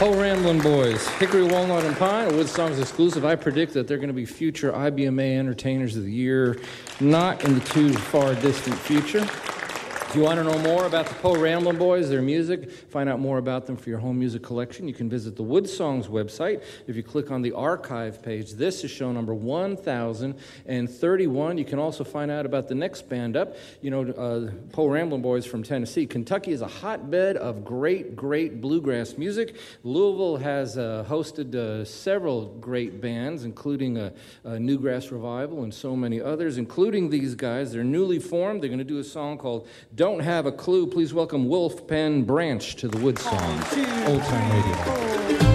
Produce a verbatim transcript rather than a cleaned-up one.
Po Ramblin' Boys, Hickory, Walnut, and Pine, a Wood Songs exclusive. I predict that they're going to be future I B M A Entertainers of the Year, not in the too far distant future. If you want to know more about the Po Ramblin' Boys, their music, find out more about them for your home music collection, you can visit the Wood Songs website. If you click on the archive page, this is show number one thousand thirty-one. You can also find out about the next band up, you know, uh, Po Ramblin' Boys from Tennessee. Kentucky is a hotbed of great, great bluegrass music. Louisville has uh, hosted uh, several great bands, including a, a Newgrass Revival and so many others, including these guys. They're newly formed. They're going to do a song called Don't Have a Clue. Please welcome Wolf Penn Branch to the Wood Songs Old Time Radio.